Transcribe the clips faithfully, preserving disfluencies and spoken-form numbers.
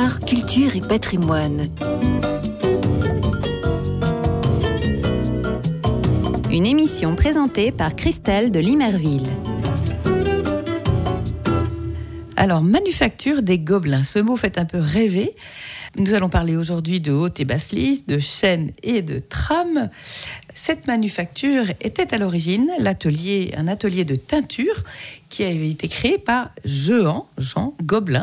Histoire, culture et patrimoine. Une émission présentée par Christelle de Limerville. Alors, manufacture des gobelins, ce mot fait un peu rêver. Nous allons parler aujourd'hui de haute et basse lisse, de chaînes et de trames. Cette manufacture était à l'origine l'atelier, un atelier de teinture qui avait été créé par Jehan, Jean Gobelin,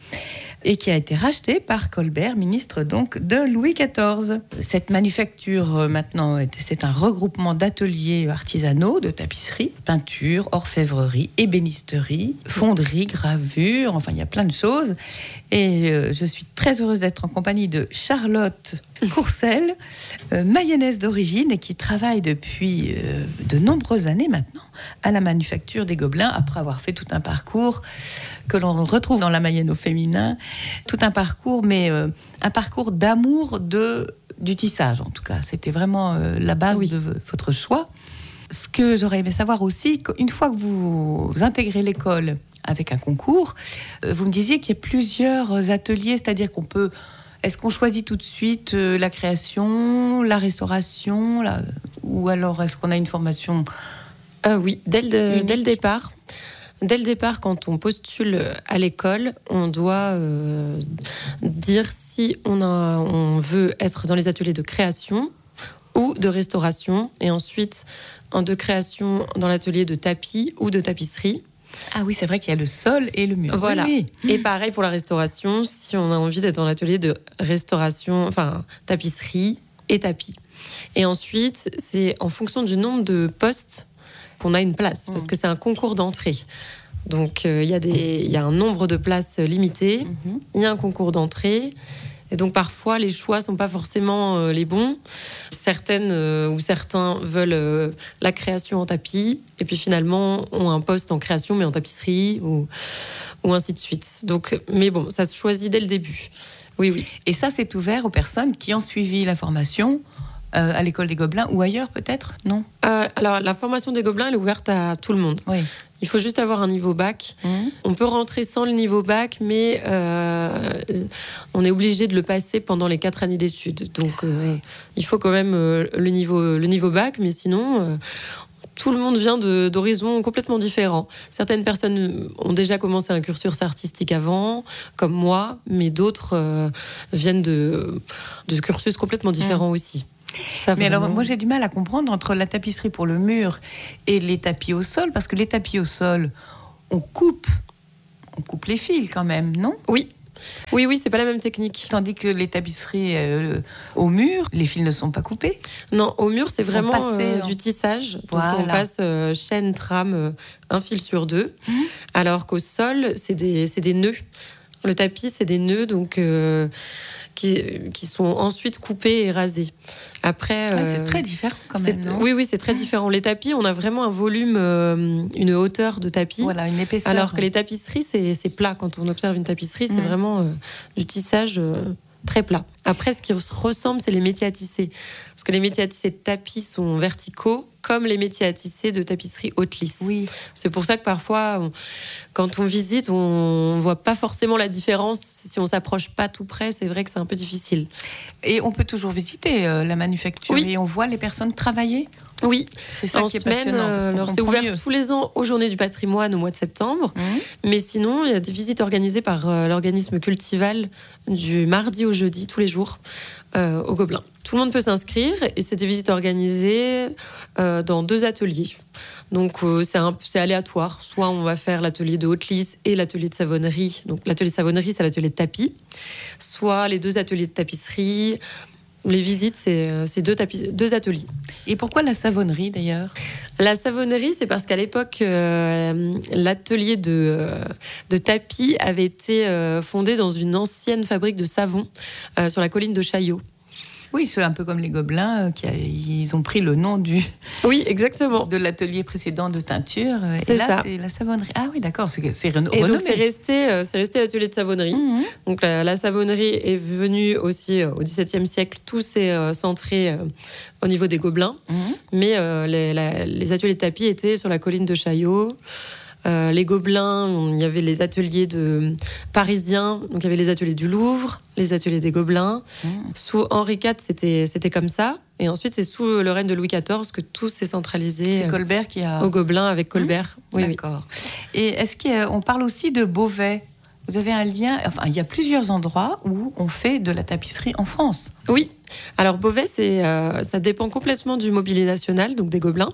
et qui a été racheté par Colbert, ministre donc de Louis quatorze. Cette manufacture, euh, maintenant, c'est un regroupement d'ateliers artisanaux, de tapisserie, peinture, orfèvrerie, ébénisterie, fonderie, gravure, enfin il y a plein de choses. Et euh, je suis très heureuse d'être en compagnie de Charlotte Courcelles, euh, mayonnaise d'origine et qui travaille depuis euh, de nombreuses années maintenant à la manufacture des gobelins, après avoir fait tout un parcours que l'on retrouve dans la Mayenne au féminin, tout un parcours, mais euh, un parcours d'amour de, du tissage en tout cas. C'était vraiment euh, la base oui. de votre choix. Ce que j'aurais aimé savoir aussi, une fois que vous intégrez l'école avec un concours, euh, vous me disiez qu'il y a plusieurs ateliers, c'est-à-dire qu'on peut... Est-ce qu'on choisit tout de suite euh, la création, la restauration, la... ou alors est-ce qu'on a une formation euh, Oui, dès le, dès le départ. Dès le départ, quand on postule à l'école, on doit euh, dire si on, a, on veut être dans les ateliers de création ou de restauration, et ensuite en de création dans l'atelier de tapis ou de tapisserie. Ah oui, c'est vrai qu'il y a le sol et le mur. Voilà. Oui, oui. Et pareil pour la restauration, si on a envie d'être dans l'atelier de restauration, enfin tapisserie et tapis. Et ensuite, c'est en fonction du nombre de postes qu'on a une place, parce que c'est un concours d'entrée. Donc il euh, y a des, il y a un nombre de places limité, il mm-hmm. y a un concours d'entrée. Et donc parfois les choix sont pas forcément euh, les bons. Certaines euh, ou certains veulent euh, la création en tapis et puis finalement ont un poste en création mais en tapisserie ou ou ainsi de suite. Donc mais bon, ça se choisit dès le début. Oui oui. Et ça c'est ouvert aux personnes qui ont suivi la formation euh, à l'école des Gobelins ou ailleurs peut-être, non? euh, Alors la formation des Gobelins elle est ouverte à tout le monde. Oui. Il faut juste avoir un niveau bac. Mmh. On peut rentrer sans le niveau bac, mais euh, on est obligé de le passer pendant les quatre années d'études. Donc, euh, il faut quand même euh, le niveau, le niveau bac, mais sinon, euh, tout le monde vient de, d'horizons complètement différents. Certaines personnes ont déjà commencé un cursus artistique avant, comme moi, mais d'autres euh, viennent de, de cursus complètement différents mmh. aussi. Ça, mais alors, moi, j'ai du mal à comprendre entre la tapisserie pour le mur et les tapis au sol, parce que les tapis au sol, on coupe, on coupe les fils quand même, non ? Oui. Oui, oui, c'est pas la même technique. Tandis que les tapisseries euh, au mur, les fils ne sont pas coupés. Non, au mur, c'est Ils vraiment passés, euh, du tissage. Voilà. Donc, on passe euh, chaîne, trame, euh, un fil sur deux. Mmh. Alors qu'au sol, c'est des, c'est des nœuds. Le tapis, c'est des nœuds, donc... Euh, Qui, qui sont ensuite coupés et rasés. Après, ah, c'est euh, très différent quand même, non ? Oui, oui, c'est très différent. Les tapis, on a vraiment un volume, euh, une hauteur de tapis. Voilà, une épaisseur. Alors que les tapisseries, c'est, c'est plat. Quand on observe une tapisserie, c'est mmh. vraiment euh, du tissage euh, très plat. Après, ce qui ressemble, c'est les métiers à tisser. Parce que les métiers à tisser de tapis sont verticaux, comme les métiers à tisser de tapisserie haute lisse. Oui. C'est pour ça que parfois, on, quand on visite, on ne voit pas forcément la différence. Si on ne s'approche pas tout près, c'est vrai que c'est un peu difficile. Et on peut toujours visiter euh, la manufacture oui. et on voit les personnes travailler ? Oui, c'est ça en qui est semaine, passionnant. Alors c'est ouvert mieux. tous les ans aux Journées du patrimoine au mois de septembre. Mmh. Mais sinon, il y a des visites organisées par euh, l'organisme Cultival du mardi au jeudi, tous les jours, euh, au Gobelin. Tout le monde peut s'inscrire et c'est des visites organisées euh, dans deux ateliers. Donc euh, c'est, un, c'est aléatoire. Soit on va faire l'atelier de haute lisse et l'atelier de savonnerie. Donc l'atelier de savonnerie, c'est l'atelier de tapis. Soit les deux ateliers de tapisserie. Les visites, c'est, c'est deux, tapis, deux ateliers. Et pourquoi la savonnerie, d'ailleurs ? La savonnerie, c'est parce qu'à l'époque, euh, l'atelier de, euh, de tapis avait été euh, fondé dans une ancienne fabrique de savon euh, sur la colline de Chaillot. Oui, c'est un peu comme les Gobelins, euh, qui a, ils ont pris le nom du, oui, exactement. de l'atelier précédent de teinture. C'est et là, ça. c'est la savonnerie. Ah oui, d'accord, c'est, c'est reno- et renommé. donc, c'est resté, euh, c'est resté l'atelier de savonnerie. Mmh. Donc, la, la savonnerie est venue aussi euh, au XVIIe siècle. Tout s'est euh, centré euh, au niveau des Gobelins. Mmh. Mais euh, les, la, les ateliers de tapis étaient sur la colline de Chaillot. Euh, les Gobelins, on- il y avait les ateliers de parisiens, donc il y avait les ateliers du Louvre, les ateliers des Gobelins. Mmh. Sous Henri quatre, c'était, c'était comme ça. Et ensuite, c'est sous le règne de Louis quatorze que tout s'est centralisé C'est Colbert qui a... aux Gobelins avec Colbert. Oui, oui. D'accord. Et est-ce qu'on parle aussi de Beauvais ? Vous avez un lien... Enfin, il y a plusieurs endroits où on fait de la tapisserie en France. Oui. Alors Beauvais, c'est, euh, ça dépend complètement du mobilier national, donc des Gobelins.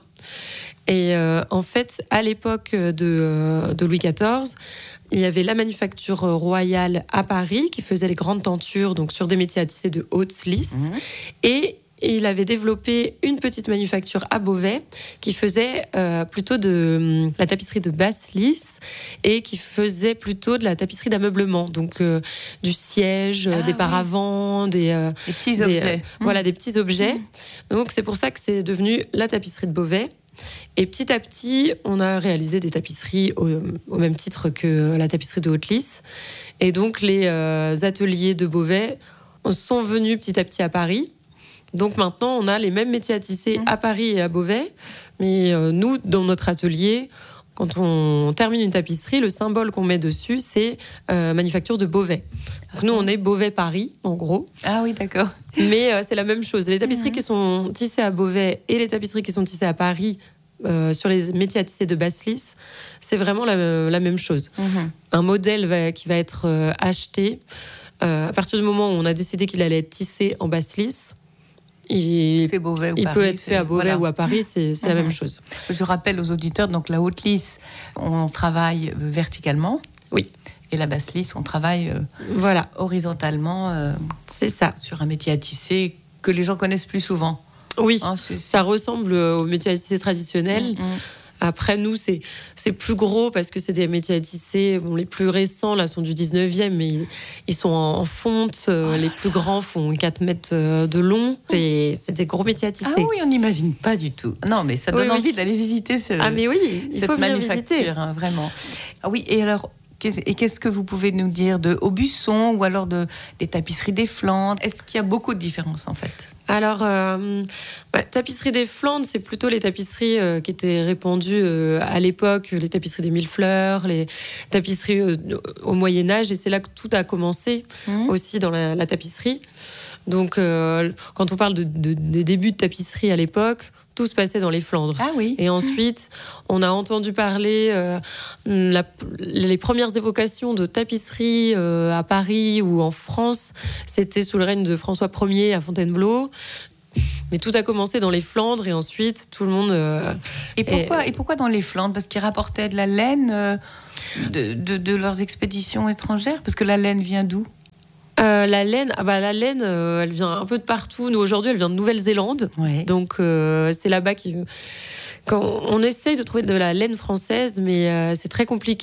Et euh, en fait, à l'époque de, euh, de Louis quatorze, il y avait la manufacture royale à Paris qui faisait les grandes tentures, donc sur des métiers à tisser de haute lisse. Mmh. Et Et il avait développé une petite manufacture à Beauvais qui faisait euh, plutôt de la tapisserie de basse lisse et qui faisait plutôt de la tapisserie d'ameublement, donc euh, du siège, Ah, des oui. paravents, des, euh, Les petits des, objets. euh, voilà, des petits objets. Donc c'est pour ça que c'est devenu la tapisserie de Beauvais. Et petit à petit, on a réalisé des tapisseries au, au même titre que la tapisserie de haute lisse. Et donc les euh, ateliers de Beauvais sont venus petit à petit à Paris. Donc maintenant, on a les mêmes métiers à tisser à Paris et à Beauvais. Mais euh, nous, dans notre atelier, quand on termine une tapisserie, le symbole qu'on met dessus, c'est euh, manufacture de Beauvais. Donc nous, on est Beauvais-Paris, en gros. Ah oui, d'accord. Mais euh, c'est la même chose. Les tapisseries qui sont tissées à Beauvais et les tapisseries qui sont tissées à Paris, euh, sur les métiers à tisser de basse lisse, c'est vraiment la, la même chose. Mmh. Un modèle va, qui va être euh, acheté euh, à partir du moment où on a décidé qu'il allait être tissé en basse lisse. Il, C'est Beauvais ou il Paris, peut être fait à Beauvais voilà. ou à Paris, c'est, c'est Mhm. la même chose. Je rappelle aux auditeurs, donc la haute lisse, on travaille verticalement. Oui. Et la basse lisse, on travaille euh, Voilà, horizontalement euh, c'est ça. sur un métier à tisser que les gens connaissent plus souvent. Oui, Hein, c'est- ça ressemble au métier à tisser traditionnel. Mhm. Après, nous, c'est, c'est plus gros parce que c'est des métiers à tisser. Bon, les plus récents, là, sont du dix-neuvième, mais ils, ils sont en, en fonte. Euh, les plus grands font quatre mètres euh, de long. C'est, c'est des gros métiers à tisser. Ah oui, on n'imagine pas du tout. Non, mais ça Oui, donne oui. envie d'aller visiter ce, Ah, mais oui, il cette faut venir manufacture, visiter. hein, vraiment. Ah oui, et alors, qu'est-ce, et qu'est-ce que vous pouvez nous dire de Aubusson ou alors de, des tapisseries des Flandres ? Est-ce qu'il y a beaucoup de différences en fait ? Alors, euh, bah, tapisserie des Flandres, c'est plutôt les tapisseries euh, qui étaient répandues euh, à l'époque, les tapisseries des mille fleurs, les tapisseries euh, au Moyen-Âge, et c'est là que tout a commencé Mmh. aussi dans la, la tapisserie. Donc, euh, quand on parle de, de- des débuts de tapisserie à l'époque, tout se passait dans les Flandres. Ah oui. Et ensuite, on a entendu parler euh, la- les premières évocations de tapisserie euh, à Paris ou en France. C'était sous le règne de François Ier à Fontainebleau. Mais tout a commencé dans les Flandres et ensuite tout le monde. euh, Et pourquoi, et pourquoi dans les Flandres ? Parce qu'ils rapportaient de la laine euh, de, de- de leurs expéditions étrangères ? Parce que la laine vient d'où ? euh, la laine, ah bah la laine, euh, elle vient un peu de partout. Nous aujourd'hui, elle vient de Nouvelle-Zélande. Ouais. Donc euh, c'est là-bas qu'on quand on essaye de trouver de la laine française, mais euh, c'est très compliqué.